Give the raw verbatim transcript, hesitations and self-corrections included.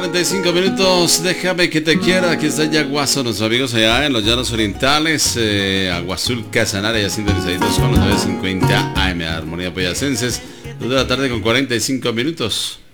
cuarenta y cinco minutos, déjame que te quiera. Aquí está Yaguazo, nuestros amigos allá en los Llanos Orientales, eh, Agua Azul Casanare, ya sintonizaditos con los nueve cincuenta A M, Armonía Payacenses, dos de la tarde con cuarenta y cinco minutos.